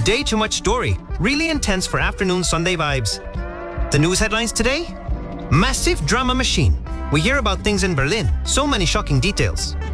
Day too much story. Really intense for afternoon Sunday vibes. The news headlines today? Massive drama machine. We hear about things in Berlin. So many shocking details.